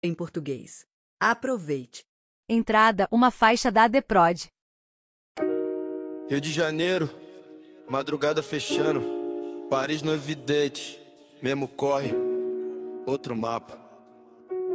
em português. Aproveite. Entrada, uma faixa da ADPROD. Rio de Janeiro, madrugada fechando, Paris no evidente, mesmo corre, outro mapa.